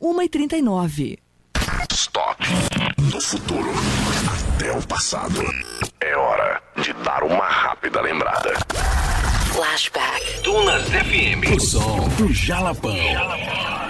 1h39. Stop. Do futuro até o passado. É hora de dar uma rápida lembrada. Flashback. Tunas FM. O som do Jalapão.